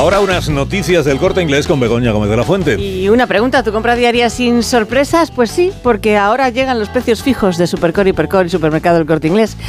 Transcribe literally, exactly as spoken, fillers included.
Ahora unas noticias del Corte Inglés con Begoña Gómez de la Fuente. Y una pregunta, ¿tu compra diaria sin sorpresas? Pues sí, porque ahora llegan los precios fijos de Supercore, Hipercor y Supermercado del Corte Inglés.